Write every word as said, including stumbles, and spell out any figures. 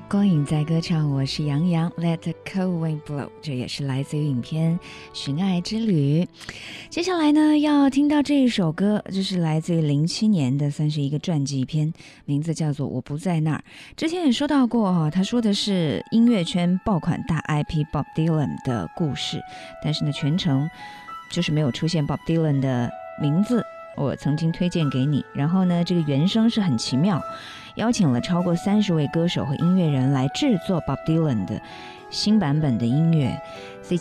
光影在歌唱，我是杨洋 Let the cold wind blow， 这也是来自于影片寻爱之旅。接下来呢要听到这一首歌，这是来自于零七年的，算是一个传记片，名字叫做我不在那儿。之前也说到过、哦、他说的是音乐圈爆款大 I P Bob Dylan 的故事，但是呢全程就是没有出现 Bob Dylan 的名字，我曾经推荐给你。然后呢这个原声是很奇妙，邀请了超过三十位歌手和音乐人来制作 Bob Dylan 的新版本的音乐，